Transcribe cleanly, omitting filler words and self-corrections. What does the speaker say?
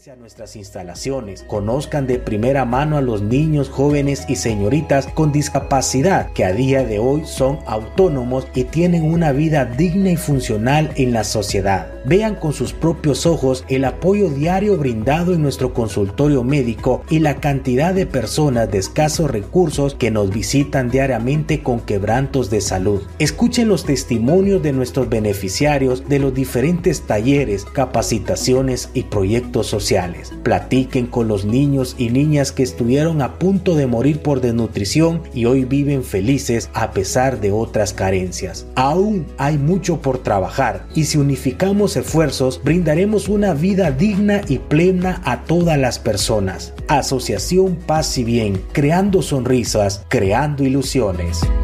Acérquense a nuestras instalaciones, conozcan de primera mano a los niños, jóvenes y señoritas con discapacidad que a día de hoy son autónomos y tienen una vida digna y funcional en la sociedad. Vean con sus propios ojos el apoyo diario brindado en nuestro consultorio médico y la cantidad de personas de escasos recursos que nos visitan diariamente con quebrantos de salud. Escuchen los testimonios de nuestros beneficiarios de los diferentes talleres, capacitaciones y proyectos sociales. Platiquen con los niños y niñas que estuvieron a punto de morir por desnutrición y hoy viven felices a pesar de otras carencias. Aún hay mucho por trabajar y si unificamos esfuerzos brindaremos una vida digna y plena a todas las personas. Asociación Paz y Bien, creando sonrisas, creando ilusiones.